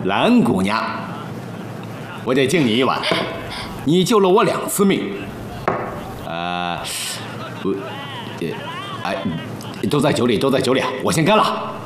蓝姑娘，我得敬你一碗，你救了我2次命。哎，都在酒里，都在酒里，我先干了。